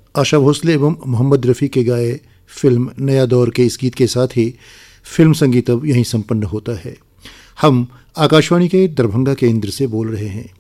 आशा भोसले एवं मोहम्मद रफ़ी के गाए फिल्म नया दौर के इस गीत के साथ ही फिल्म संगीत अब यहीं संपन्न होता है। हम आकाशवाणी के दरभंगा केंद्र से बोल रहे हैं।